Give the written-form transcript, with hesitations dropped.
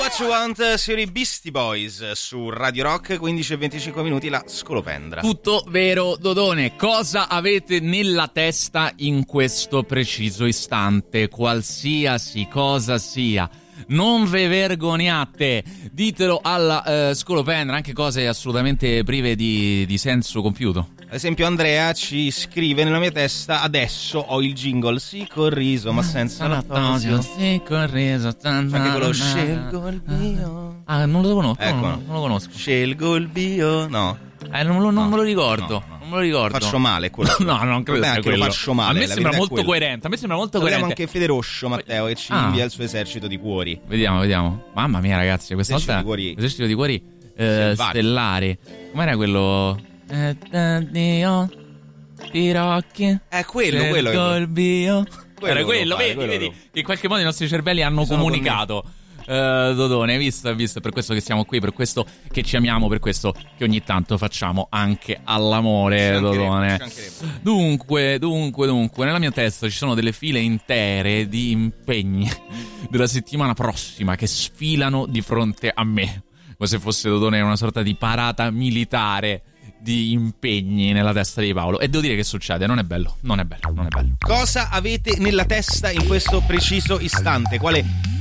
What You Want, serie Beastie Boys su Radio Rock, 15:25 la scolopendra. Tutto vero, Dodone. Cosa avete nella testa in questo preciso istante? Qualsiasi cosa sia, non ve vergognate, ditelo alla scolopendra, anche cose assolutamente prive di senso compiuto. Ad esempio Andrea ci scrive: nella mia testa adesso ho il jingle, sì col riso ma senza lattosio, sì col riso, anche quello scelgo il bio. Ah, non lo conosco, ecco. non lo conosco. Scelgo il bio, no. Non me lo ricordo. No. Non me lo ricordo. Faccio male quello. No, non credo sia quello. Lo faccio male. A me sembra molto coerente. Abbiamo anche Fede Roscio, Matteo, che ci invia il suo esercito di cuori. Vediamo. Mamma mia, ragazzi, questa volta esercito di cuori stellari. Com'era quello? Dio, tirocchi. Quello. Col bio. Era quello, fare, vedi. In qualche modo i nostri cervelli hanno comunicato. Dodone, hai visto? È per questo che siamo qui, per questo che ci amiamo, per questo che ogni tanto facciamo anche all'amore, Dodone. Dunque, nella mia testa ci sono delle file intere di impegni della settimana prossima che sfilano di fronte a me, come se fosse, Dodone, una sorta di parata militare di impegni nella testa di Paolo. E devo dire che succede, non è bello. Cosa avete nella testa in questo preciso istante? Quale